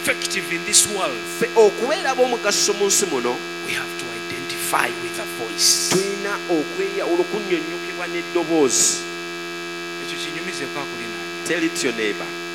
effective in this world, okubeera ab'omugaso mu nsi muno we have to identify with a voice. tulina okunyonnyokebwa n'eddoboozi. Ekyo kinyumizeko akulinaanya. Tell it to your neighbor.